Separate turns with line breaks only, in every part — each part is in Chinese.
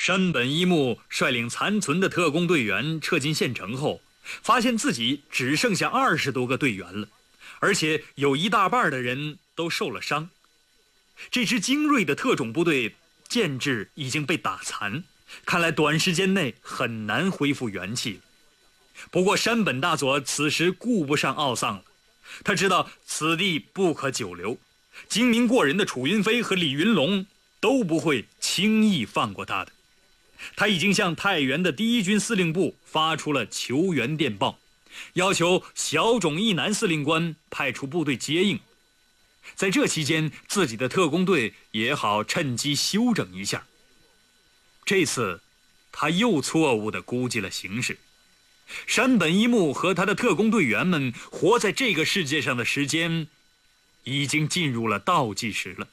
山本一木率领残存的特工队员撤进县城后，发现自己只剩下20多个队员了，而且有一大半的人都受了伤。这支精锐的特种部队建制已经被打残，看来短时间内很难恢复元气。不过山本大佐此时顾不上懊丧了，他知道此地不可久留，精明过人的楚云飞和李云龙都不会轻易放过他的。他已经向太原的第一军司令部发出了求援电报，要求小冢义男司令官派出部队接应。在这期间，自己的特工队也好趁机休整一下。这次他又错误地估计了形势。山本一木和他的特工队员们活在这个世界上的时间已经进入了倒计时了。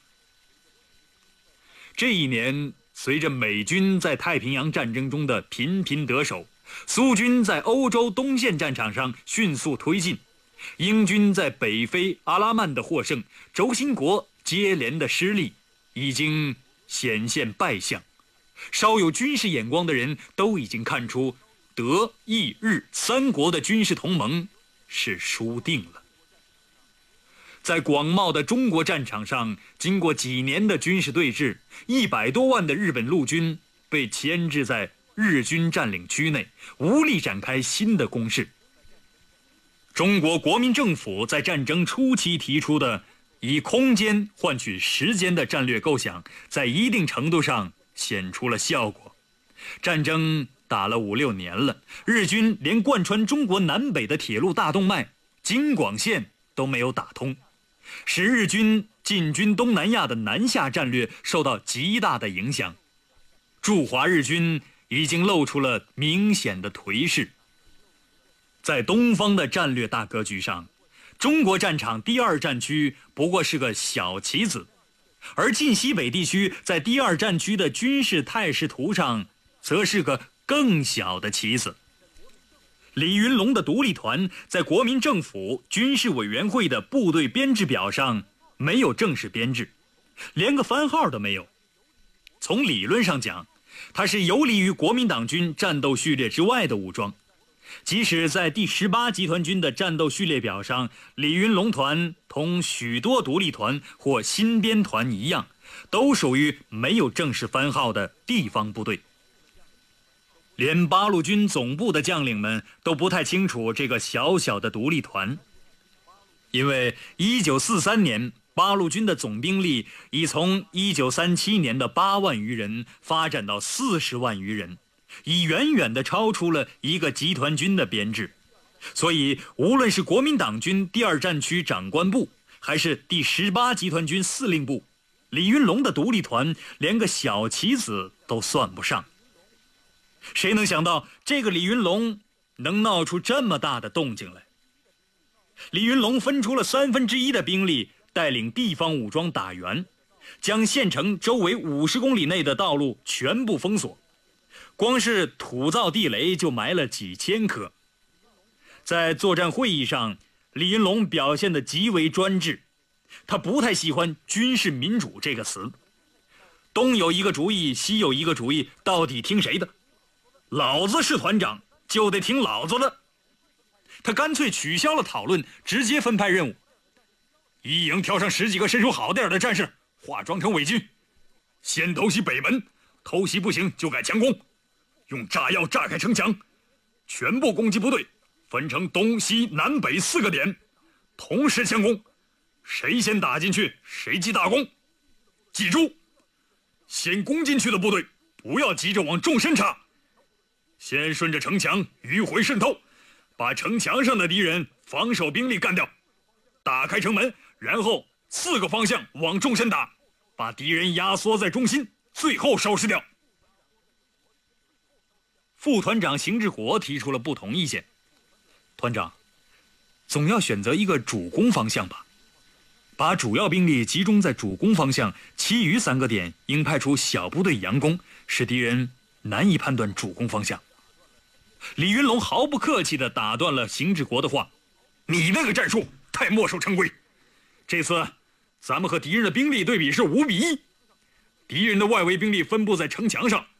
这一年，随着美军在太平洋战争中的频频得手，苏军在欧洲东线战场上迅速推进，英军在北非阿拉曼的获胜，轴心国接连的失利已经显现败相。稍有军事眼光的人都已经看出，德意日三国的军事同盟是输定了。在广袤的中国战场上，经过几年的军事对峙，100多万的日本陆军被牵制在日军占领区内，无力展开新的攻势。中国国民政府在战争初期提出的以空间换取时间的战略构想，在一定程度上显出了效果。战争打了5、6年了，日军连贯穿中国南北的铁路大动脉京广线都没有打通，使日军进军东南亚的南下战略受到极大的影响。驻华日军已经露出了明显的颓势。在东方的战略大格局上，中国战场第2战区不过是个小棋子，而晋西北地区在第2战区的军事态势图上则是个更小的棋子。李云龙的独立团在国民政府军事委员会的部队编制表上没有正式编制，连个番号都没有。从理论上讲，它是游离于国民党军战斗序列之外的武装。即使在第18集团军的战斗序列表上，李云龙团同许多独立团或新编团一样，都属于没有正式番号的地方部队。连八路军总部的将领们都不太清楚这个小小的独立团，因为1943年八路军的总兵力已从1937年的8万余人发展到40万余人，已远远地超出了一个集团军的编制。所以无论是国民党军第2战区长官部，还是第18集团军司令部，李云龙的独立团连个小棋子都算不上。谁能想到这个李云龙能闹出这么大的动静来？李云龙分出了1/3的兵力，带领地方武装打援，将县城周围50公里内的道路全部封锁，光是土造地雷就埋了几千颗。在作战会议上，李云龙表现得极为专制，他不太喜欢军事民主这个词。东有一个主意，西有一个主意，到底听谁的？老子是团长，就得听老子的。他干脆取消了讨论，直接分派任务。一营挑上10几个身手好点的战士，化妆成伪军，先偷袭北门，偷袭不行就改强攻，用炸药炸开城墙，全部攻击部队分成东西南北4个点，同时强攻，谁先打进去谁记大功。记住，先攻进去的部队不要急着往纵深插，先顺着城墙迂回渗透，把城墙上的敌人防守兵力干掉，打开城门，然后4个方向往纵深打，把敌人压缩在中心，最后收拾掉。副团长邢志国提出了不同意见。团长，总要选择一个主攻方向吧，把主要兵力集中在主攻方向，其余3个点应派出小部队佯攻，使敌人难以判断主攻方向。李云龙毫不客气地打断了邢志国的话：你那个战术太墨守成规，这次咱们和敌人的兵力对比是5比1，敌人的外围兵力分布在城墙上，